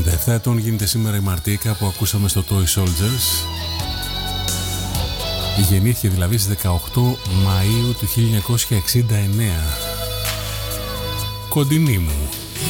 57 ετών γίνεται σήμερα η Μαρτίκα που ακούσαμε στο Toy Soldiers. Γεννήθηκε δηλαδή στις 18 Μαΐου του 1969. Κοντινή μου.